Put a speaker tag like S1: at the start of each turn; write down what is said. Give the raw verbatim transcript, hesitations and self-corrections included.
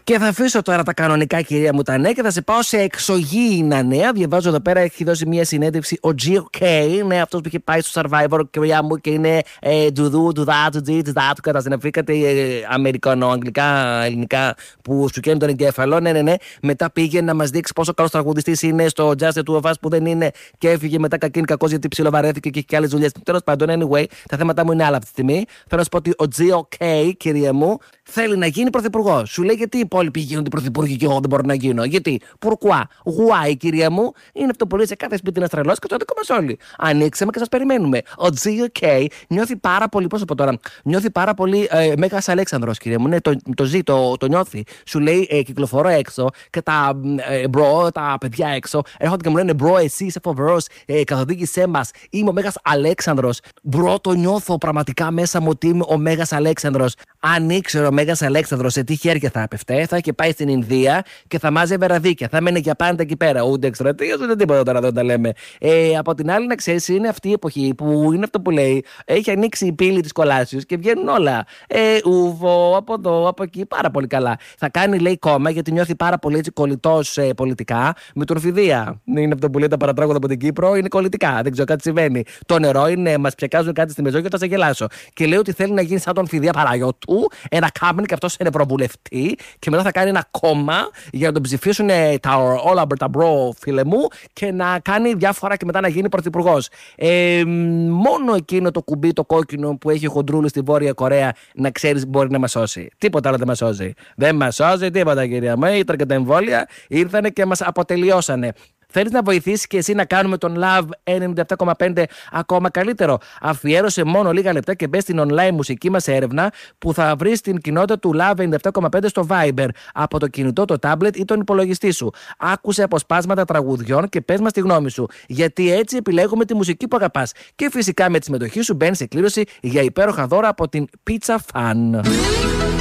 S1: Και θα αφήσω τώρα τα κανονικά, κυρία μου, τα νέα και θα σε πάω σε εξωγήινα νέα. Διαβάζω εδώ πέρα, έχει δώσει μια συνέντευξη ο τζι ο κέι, ναι, αυτός που είχε πάει στο Survivor, κυρία μου, και είναι ντουδού, ντουδά, ντουτζί, ντουδά, του καταστηναφρίκατε αμερικανο-αγγλικά, ελληνικά, που σου καίνουν τον εγκέφαλο. Ναι, ναι, ναι. Μετά πήγε να μας δείξει πόσο καλός τραγουδιστής είναι στο Just the Two of Us που δεν είναι, και έφυγε μετά κακήν κακός γιατί ψιλοβαρέθηκε και έχει και άλλες δουλειές. Τέλος πάντων, anyway, τα θέματα μου είναι άλλα αυτή τη στιγμή. Θέλω να σου πω ότι ο τζι ο κέι, κυρία μου, θέλει να γίνει πρωθυπουργός. Σου λέει γιατί οι υπόλοιποι γίνονται πρωθυπουργοί και εγώ δεν μπορώ να γίνω. Γιατί, πουρκουά, γουάι, κυρία μου, είναι αυτό που λέει σε κάθε σπίτι ένα τρελός και το δικό μας όλοι. Ανοίξαμε και σας περιμένουμε. Ο τζι ο κέι νιώθει πάρα πολύ, πώς από τώρα, νιώθει πάρα πολύ ε, Μέγας Αλέξανδρος, κυρία μου. Ναι, το, το ζει, το, το νιώθει. Σου λέει, ε, κυκλοφορώ έξω και τα ε, μπρο, τα παιδιά έξω έρχονται και μου λένε μπρο, εσύ είσαι φοβερός, ε, καθοδήγησέ μας. Είμαι ο Μέγας Αλέξανδρος. Μπρο, το νιώθω πραγματικά μέσα μου ότι είμαι ο Μέγας Αλέξανδρος. Αν ήξερε ο Μέγας Αλέξανδρος σε τι χέρια θα έπεφτε, θα είχε πάει στην Ινδία και θα μάζευε ραδίκια. Θα μένει για πάντα εκεί πέρα. Ούτε εκστρατείας, ούτε τίποτα τώρα δεν τα λέμε. Ε, από την άλλη, να ξέρεις, είναι αυτή η εποχή που είναι αυτό που λέει. Έχει ανοίξει η πύλη της κολάσεως και βγαίνουν όλα. Ε, ούβο, από εδώ, από εκεί. Πάρα πολύ καλά. Θα κάνει, λέει, κόμμα γιατί νιώθει πάρα πολύ έτσι κολλητός ε, πολιτικά με τον Φιδία. Είναι αυτό που λέει τα παρατράγουδα από την Κύπρο, είναι κολλητικά. Δεν ξέρω, κάτι συμβαίνει. Το νερό είναι, μας πιακάζουν κάτι στη Μεσόγειο, θα σε γελάσω. Και λέει ότι θέλει να γίνει σαν τον Φιδία Παραγιώτου, ένα κάμπιν και αυτό είναι ευρωβουλευτή, και μετά θα κάνει ένα κόμμα για να τον ψηφίσουν τα όλα τα μπρο, φίλε μου, και να κάνει διάφορα και μετά να γίνει πρωθυπουργός. Ε, μόνο εκείνο το κουμπί το κόκκινο που έχει ο Χοντρούλου στη Βόρεια Κορέα, να ξέρεις, μπορεί να μας σώσει. Τίποτα άλλο δεν μας σώζει. Δεν μας σώζει τίποτα, κυρία μου. Ήταν και τα εμβόλια, ήρθανε και μας αποτελειώσανε. Θέλεις να βοηθήσεις και εσύ να κάνουμε τον Love ενενήντα επτά κόμμα πέντε ακόμα καλύτερο? Αφιέρωσε μόνο λίγα λεπτά και μπες στην online μουσική μας έρευνα που θα βρεις την κοινότητα του Love ενενήντα επτά κόμμα πέντε στο Viber από το κινητό, το tablet ή τον υπολογιστή σου. Άκουσε αποσπάσματα τραγουδιών και πες μας τη γνώμη σου. Γιατί έτσι επιλέγουμε τη μουσική που αγαπάς. Και φυσικά με τη συμμετοχή σου μπαίνεις σε κλήρωση για υπέροχα δώρα από την Pizza Fan.